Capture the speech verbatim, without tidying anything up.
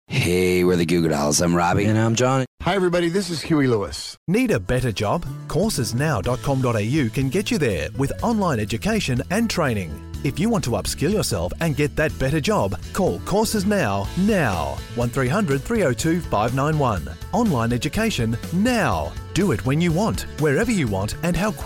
Hey, we're the Goo Goo Dolls. I'm Robbie. And I'm Johnny. Hi everybody, this is Huey Lewis. Need a better job? courses now dot com dot a u can get you there with online education and training. If you want to upskill yourself and get that better job, call Courses Now, now. one three hundred three oh two five nine one. Online education now. Do it when you want, wherever you want, and how quick